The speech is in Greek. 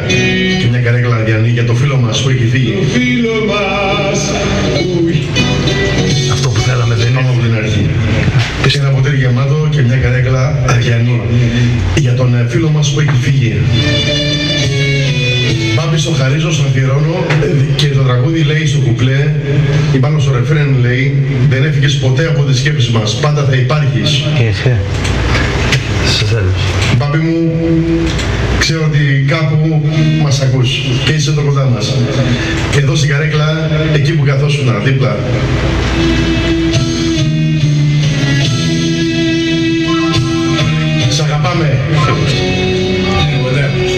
και μια καρέκλα αδιανή για το φίλο μας που έχει φύγει. Το φίλο μας. Αυτό που θέλαμε δεν είναι. Από την αρχή. Και ένα ποτήρι γεμάτο και μια καρέκλα αδιανή για τον φίλο μας που έχει φύγει. Μπάμπη στο χαρίζω, στο αφιερώνω και το τραγούδι λέει στο κουπλέ ή πάνω στο ρεφρέν λέει δεν έφυγες ποτέ από τις σκέψεις μας, πάντα θα υπάρχεις. Σε θέλω. Μπάμπη μου, ξέρω ότι κάπου μας ακούς και είσαι εδώ κοντά μας. Εδώ στην καρέκλα, εκεί που καθόσουνα, δίπλα.